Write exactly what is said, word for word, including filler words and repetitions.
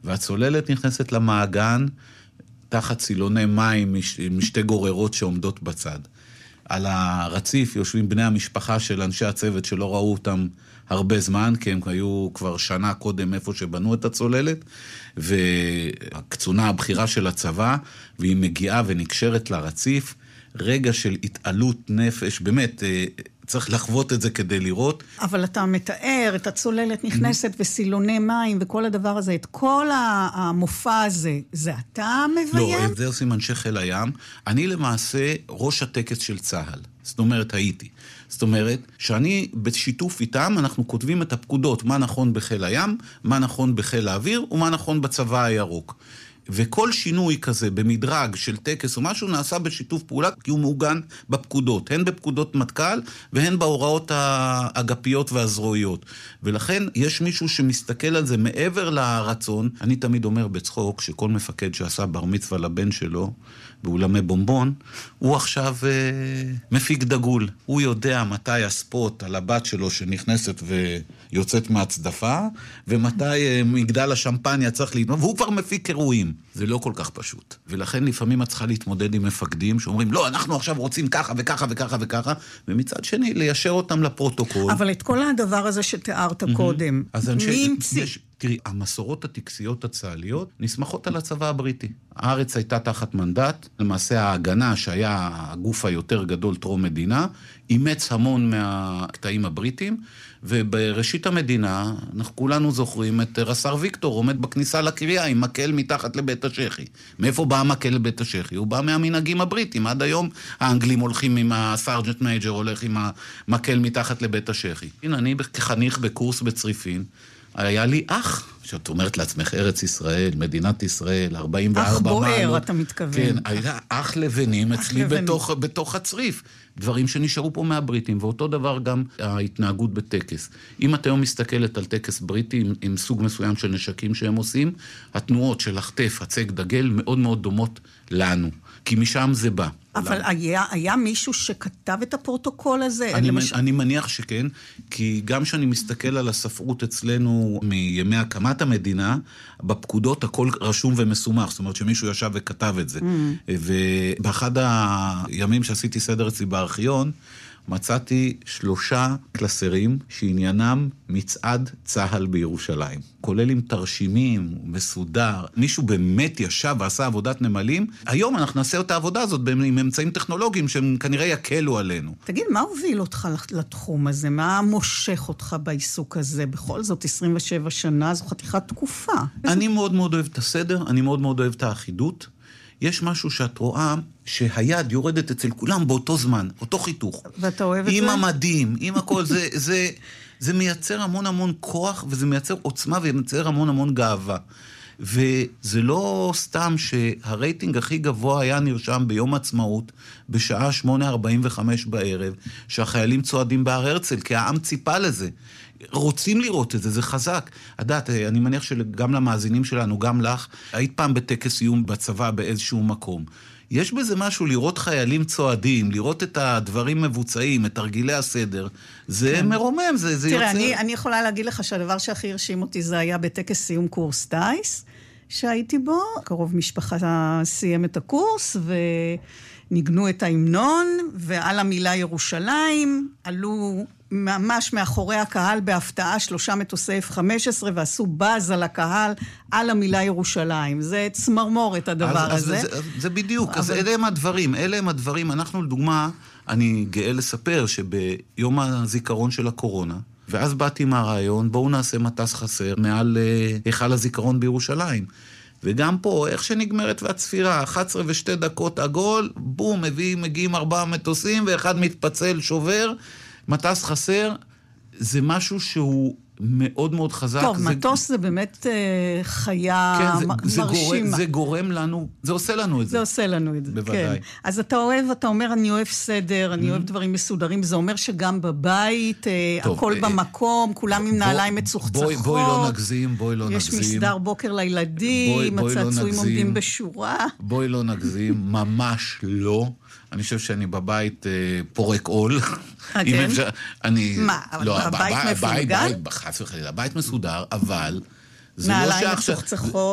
והצוללת נכנסת למעגן, תחת סילוני מים, משתי גוררות שעומדות בצד. על הרציף יושבים בני המשפחה של אנשי הצוות שלא ראו אותם הרבה זמן, כי הם היו כבר שנה קודם איפה שבנו את הצוללת, והקצונה הבחירה של הצבא, והיא מגיעה ונקשרת לרציף, רגע של התעלות נפש, באמת, צריך לחוות את זה כדי לראות. אבל אתה מתאר את הצוללת נכנסת וסילוני מים וכל הדבר הזה, את כל המופע הזה, זה אתה מביים? לא, את זה עושים אנשי חיל הים. אני למעשה ראש הטקס של צה"ל. זאת אומרת, הייתי. זאת אומרת, שאני בשיתוף איתם, אנחנו כותבים את הפקודות, מה נכון בחיל הים, מה נכון בחיל האוויר, ומה נכון בצבא הירוק. וכל שינוי כזה במדרג של טקס או משהו נעשה בשיתוף פעולה, כי הוא מעוגן בפקודות, הן בפקודות מטכ"ל והן בהוראות האגפיות והזרועיות. ולכן יש מישהו שמסתכל על זה מעבר לרצון. אני תמיד אומר בצחוק שכל מפקד שעשה בר מצווה לבן שלו באולמי בומבון, הוא עכשיו אה, מפיק דגול. הוא יודע מתי הספוט על הבת שלו שנכנסת ויוצאת מהצדפה, ומתי אה, מגדל השמפניה צריך להתמודד, והוא כבר מפיק אירועים. זה לא כל כך פשוט. ולכן לפעמים את צריכה להתמודד עם מפקדים שאומרים, לא, אנחנו עכשיו רוצים ככה וככה וככה וככה, ומצד שני ליישר אותם לפרוטוקול. אבל את כל הדבר הזה שתיארת קודם, מי המציא? תראי, המסורות הטקסיות הצה"ליות נסמכות על הצבא הבריטי. הארץ הייתה תחת מנדט, למעשה ההגנה שהיה הגוף היותר גדול טרום מדינה, אימץ המון מהקטעים הבריטים, ובראשית המדינה, אנחנו כולנו זוכרים את רס"ר ויקטור עומד בכניסה לקריה עם מקל מתחת לבית השחי. מאיפה בא המקל לבית השחי? הוא בא מהמנהגים הבריטים. עד היום האנגלים הולכים עם הסארג'נט מייג'ר, הולך עם המקל מתחת לבית השחי. הנה, אני כחניך בקורס בצריפין, היה לי אח, שאת אומרת לעצמך, ארץ ישראל, מדינת ישראל, ארבעים וארבע אח בוער, מעלות. אתה מתכוון. כן, היה אח לבנים אצלי לבנים. בתוך, בתוך הצריף. דברים שנשארו פה מהבריטים, ואותו דבר גם ההתנהגות בטקס. אם את היום מסתכלת על טקס בריטי עם, עם סוג מסוים של נשקים שהם עושים, התנועות של החטף, הצג דגל, מאוד מאוד דומות לנו. כי משם זה בא. אבל היה, היה מישהו שכתב את הפרוטוקול הזה? אני, למש... אני מניח שכן, כי גם שאני מסתכל על הספרות אצלנו מימי הקמת המדינה, בפקודות הכל רשום ומסומך, זאת אומרת שמישהו ישב וכתב את זה. Mm. ובאחד הימים שעשיתי סדר אצלי בארכיון, מצאתי שלושה קלסרים שעניינם מצעד צהל בירושלים. כולל עם תרשימים, מסודר. מישהו באמת ישב ועשה עבודת נמלים. היום אנחנו נעשה את העבודה הזאת עם אמצעים טכנולוגיים שהם כנראה יקלו עלינו. תגיד, מה הוביל אותך לתחום הזה? מה מושך אותך בעיסוק הזה? בכל זאת, עשרים ושבע שנה, זו חתיכת תקופה. אני מאוד מאוד אוהב את הסדר, אני מאוד מאוד אוהב את האחידות. יש משהו שאת רואה שהיד יורדת אצל כולם באותו זמן, אותו חיתוך. ואתה אוהב את עם זה? עם המדים, עם הכל, זה, זה, זה מייצר המון המון כוח, וזה מייצר עוצמה, ומייצר המון המון גאווה. וזה לא סתם שהרייטינג הכי גבוה היה נרשם ביום עצמאות, בשעה שמונה ארבעים וחמש בערב, שהחיילים צועדים בהר הרצל, כי העם ציפה לזה. רוצים לראות את זה, זה חזק. עדת, אני מניח שגם למאזינים שלנו, גם לך, היית פעם בטקס סיום בצבא באיזשהו מקום. יש בזה משהו לראות חיילים צועדים, לראות את הדברים מבוצעים, את תרגילי הסדר. זה כן. מרומם, זה, זה תראה, יוצר... אני, אני יכולה להגיד לך שהדבר שהכי הרשים אותי זה היה בטקס סיום קורס טייס, שהייתי בו, קרוב משפחה סיים את הקורס, וניגנו את ההמנון, ועל המילה ירושלים, עלו ממש מאחורי הקהל בהפתעה שלושה מטוסי אף חמש עשרה, ועשו בז על הקהל על המילה ירושלים. זה צמרמורת הדבר אז, הזה. אז, זה, זה בדיוק, אבל... אז אלה הם הדברים, אלה הם הדברים. אנחנו לדוגמה, אני גאה לספר שביום הזיכרון של הקורונה, ואז באתי מהרעיון, בואו נעשה מטס חסר מעל היכל הזיכרון בירושלים. וגם פה, איך שנגמרת והצפירה, אחת עשרה ושתי דקות עגול, בום, מביא, מגיעים ארבעה מטוסים, ואחד מתפצל, שובר, מטס חסר, זה משהו שהוא מאוד מאוד חזק. טוב, זה... מטוס זה באמת אה, חיה כן, זה, מ- זה מרשימה. גורם, זה גורם לנו, זה עושה לנו את זה. זה עושה לנו את זה, בוודאי. כן. אז אתה אוהב, אתה אומר, אני אוהב סדר, אני mm-hmm. אוהב דברים מסודרים, זה אומר שגם בבית, טוב, הכל אה, במקום, כולם עם נעליים מצוחצחות. בואי, בואי לא נגזים, בואי לא יש נגזים. יש מסדר בוקר לילדים, הצעצועים לא עומדים בשורה. בואי לא נגזים, ממש לא. אני חושב שאני בבית אה, פורק עול. כן? אפשר, אני, מה? לא, הבית הבית, מפולגן? הבית, חס וחלילה, הבית מסודר, אבל זה לא נעליים שעכשיו... מצוחצחות.